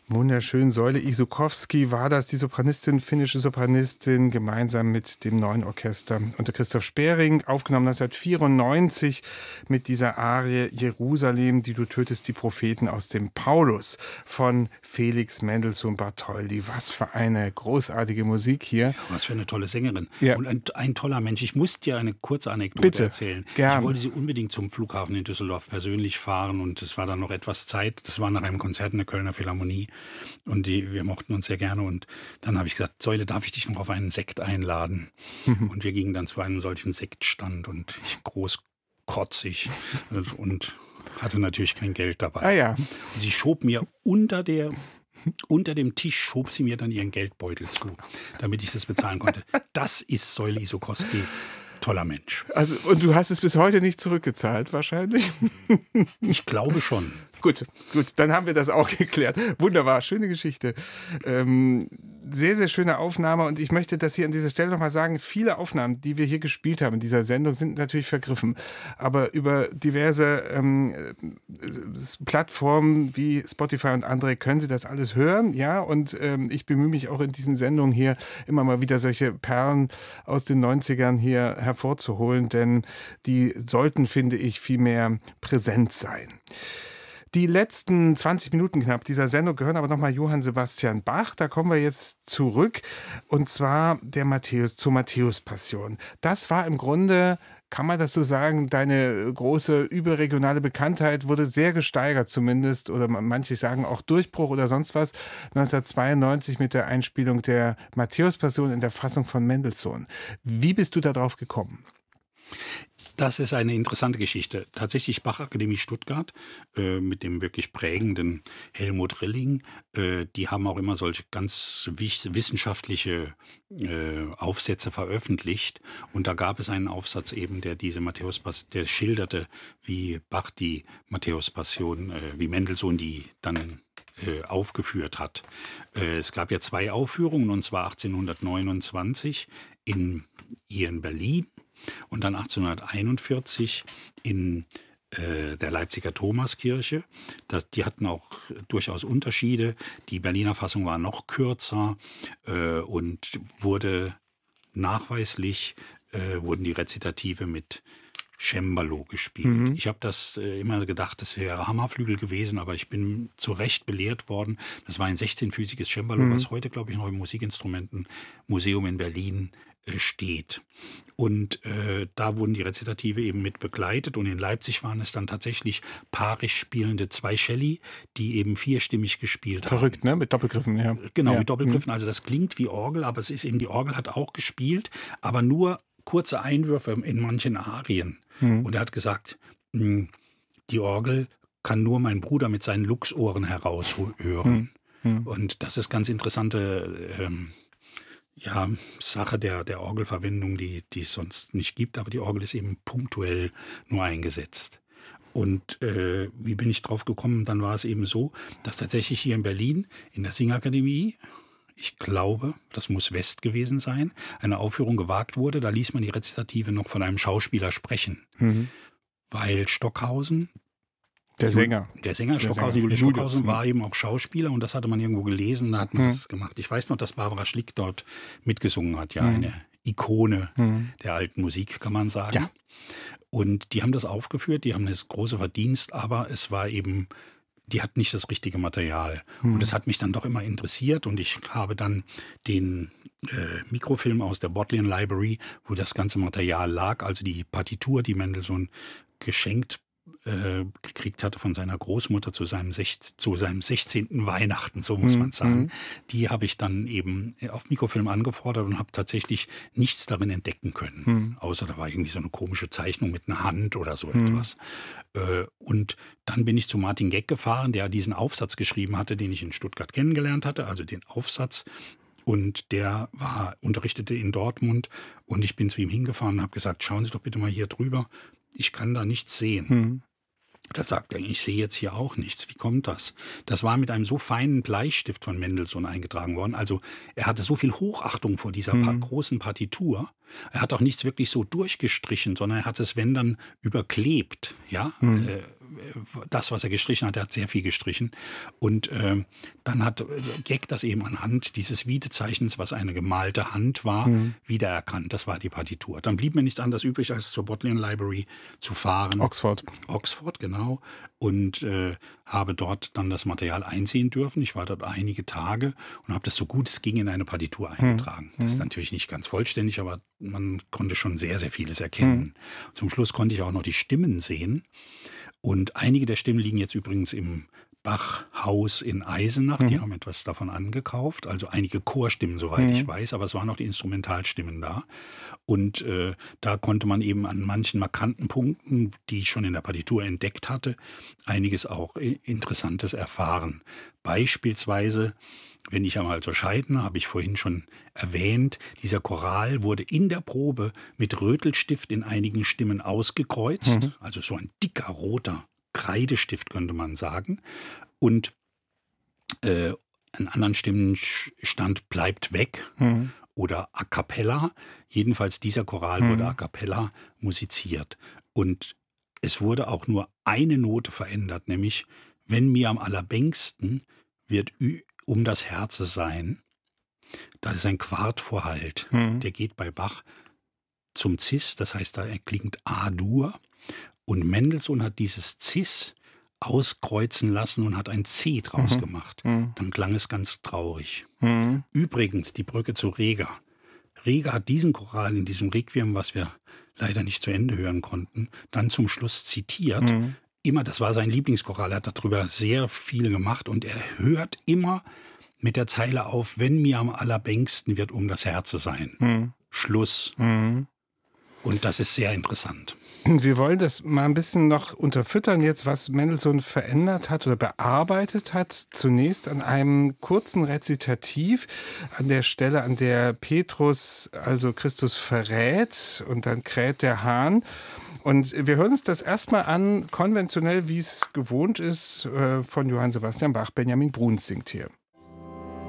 Wunderschön. Säule Isokowski war das, die Sopranistin, finnische Sopranistin, gemeinsam mit dem Neuen Orchester unter Christoph Sperring, aufgenommen 1994 mit dieser Arie Jerusalem, die du tötest die Propheten aus dem Paulus von Felix Mendelssohn Bartholdy. Was für eine großartige Musik hier. Ja, was für eine tolle Sängerin. Ja. Und ein toller Mensch. Ich muss dir eine kurze Anekdote erzählen. Gerne. Ich wollte sie unbedingt zum Flughafen in Düsseldorf persönlich fahren und es war dann noch etwas Zeit. Das war nach einem Konzert in der Kölner Philharmonie. Und wir mochten uns sehr gerne. Und dann habe ich gesagt, Säule, darf ich dich noch auf einen Sekt einladen? Und wir gingen dann zu einem solchen Sektstand und ich großkotzig und hatte natürlich kein Geld dabei. Ah ja. Und sie schob mir unter dem Tisch schob sie mir dann ihren Geldbeutel zu, damit ich das bezahlen konnte. Das ist Säule Isokowski. Toller Mensch. Also, und du hast es bis heute nicht zurückgezahlt, wahrscheinlich? Ich glaube schon. Gut, dann haben wir das auch geklärt. Wunderbar, schöne Geschichte. Sehr, sehr schöne Aufnahme und ich möchte das hier an dieser Stelle nochmal sagen, viele Aufnahmen, die wir hier gespielt haben in dieser Sendung, sind natürlich vergriffen, aber über diverse Plattformen wie Spotify und andere können Sie das alles hören, ja, und ich bemühe mich auch in diesen Sendungen hier immer mal wieder solche Perlen aus den 90ern hier hervorzuholen, denn die sollten, finde ich, viel mehr präsent sein. Die letzten 20 Minuten knapp dieser Sendung gehören aber nochmal Johann Sebastian Bach. Da kommen wir jetzt zurück und zwar zur Matthäus-Passion. Das war im Grunde, kann man das so sagen, deine große überregionale Bekanntheit wurde sehr gesteigert zumindest oder manche sagen auch Durchbruch oder sonst was. 1992 mit der Einspielung der Matthäus-Passion in der Fassung von Mendelssohn. Wie bist du da drauf gekommen? Das ist eine interessante Geschichte. Tatsächlich Bachakademie Stuttgart mit dem wirklich prägenden Helmut Rilling, die haben auch immer solche ganz wissenschaftliche Aufsätze veröffentlicht. Und da gab es einen Aufsatz eben, der diese Matthäus-Passion, der schilderte, wie Bach die Matthäus-Passion, wie Mendelssohn die dann aufgeführt hat. Es gab ja 2 Aufführungen, und zwar 1829 hier in Berlin. Und dann 1841 in der Leipziger Thomaskirche. Die hatten auch durchaus Unterschiede. Die Berliner Fassung war noch kürzer und nachweislich wurden die Rezitative mit Cembalo gespielt. Ich habe das immer gedacht, das wäre Hammerflügel gewesen, aber ich bin zu Recht belehrt worden. Das war ein 16-füßiges Cembalo, was heute, glaube ich, noch im Musikinstrumentenmuseum in Berlin steht. Und da wurden die Rezitative eben mit begleitet und in Leipzig waren es dann tatsächlich paarisch spielende 2 Celli, die eben vierstimmig gespielt haben. Verrückt, ne? Mit Doppelgriffen, ja. Genau, ja. Mit Doppelgriffen. Also das klingt wie Orgel, aber es ist eben, die Orgel hat auch gespielt, aber nur kurze Einwürfe in manchen Arien. Und er hat gesagt, die Orgel kann nur mein Bruder mit seinen Luchsohren heraushören. Und das ist ganz interessante Sache der Orgelverwendung, die es sonst nicht gibt, aber die Orgel ist eben punktuell nur eingesetzt. Und wie bin ich drauf gekommen? Dann war es eben so, dass tatsächlich hier in Berlin in der Singakademie, ich glaube, das muss West gewesen sein, eine Aufführung gewagt wurde. Da ließ man die Rezitative noch von einem Schauspieler sprechen. Weil Stockhausen, Der Sänger Julius Stockhausen war eben auch Schauspieler und das hatte man irgendwo gelesen, da hat man das gemacht. Ich weiß noch, dass Barbara Schlick dort mitgesungen hat, eine Ikone der alten Musik, kann man sagen. Ja. Und die haben das aufgeführt, die haben das große Verdienst, aber es war eben, die hat nicht das richtige Material. Und das hat mich dann doch immer interessiert und ich habe dann den Mikrofilm aus der Bodleian Library, wo das ganze Material lag, also die Partitur, die Mendelssohn geschenkt gekriegt hatte von seiner Großmutter zu seinem 16. Weihnachten, so muss man sagen. Die habe ich dann eben auf Mikrofilm angefordert und habe tatsächlich nichts darin entdecken können. Außer da war irgendwie so eine komische Zeichnung mit einer Hand oder so etwas. Und dann bin ich zu Martin Geck gefahren, der diesen Aufsatz geschrieben hatte, den ich in Stuttgart kennengelernt hatte, also den Aufsatz. Und der unterrichtete in Dortmund und ich bin zu ihm hingefahren und habe gesagt, schauen Sie doch bitte mal hier drüber. Ich kann da nichts sehen. Da sagt er, ich sehe jetzt hier auch nichts. Wie kommt das? Das war mit einem so feinen Bleistift von Mendelssohn eingetragen worden. Also er hatte so viel Hochachtung vor dieser großen Partitur. Er hat auch nichts wirklich so durchgestrichen, sondern er hat es, wenn dann, überklebt. Ja? das, was er gestrichen hat. Er hat sehr viel gestrichen. Und dann hat Geck das eben anhand dieses Wiedezeichens, was eine gemalte Hand war, wiedererkannt. Das war die Partitur. Dann blieb mir nichts anderes übrig, als zur Bodleian Library zu fahren. Oxford, genau. Und habe dort dann das Material einsehen dürfen. Ich war dort einige Tage und habe das so gut es ging in eine Partitur eingetragen. Das ist natürlich nicht ganz vollständig, aber man konnte schon sehr, sehr vieles erkennen. Zum Schluss konnte ich auch noch die Stimmen sehen. Und einige der Stimmen liegen jetzt übrigens im Bachhaus in Eisenach. Die haben etwas davon angekauft. Also einige Chorstimmen, soweit ich weiß. Aber es waren auch die Instrumentalstimmen da. Und da konnte man eben an manchen markanten Punkten, die ich schon in der Partitur entdeckt hatte, einiges auch Interessantes erfahren. Beispielsweise, wenn ich einmal zur Scheidner, habe ich vorhin schon erwähnt, dieser Choral wurde in der Probe mit Rötelstift in einigen Stimmen ausgekreuzt. Also so ein dicker roter Kreidestift, könnte man sagen. Und an anderen Stimmen stand bleibt weg oder a cappella. Jedenfalls dieser Choral wurde a cappella musiziert. Und es wurde auch nur eine Note verändert, nämlich wenn mir am allerbängsten wird um das Herze sein. Da ist ein Quartvorhalt. Der geht bei Bach zum Cis, das heißt, da klingt A-Dur. Und Mendelssohn hat dieses Cis auskreuzen lassen und hat ein C draus gemacht. Dann klang es ganz traurig. Übrigens, die Brücke zu Reger. Reger hat diesen Choral in diesem Requiem, was wir leider nicht zu Ende hören konnten, dann zum Schluss zitiert. Immer, das war sein Lieblingschoral, er hat darüber sehr viel gemacht und er hört immer mit der Zeile auf, wenn mir am allerbängsten wird um das Herze sein. Schluss. Und das ist sehr interessant. Wir wollen das mal ein bisschen noch unterfüttern jetzt, was Mendelssohn verändert hat oder bearbeitet hat. Zunächst an einem kurzen Rezitativ an der Stelle, an der Petrus also Christus verrät und dann kräht der Hahn. Und wir hören uns das erstmal an, konventionell, wie es gewohnt ist, von Johann Sebastian Bach. Benjamin Bruns singt hier.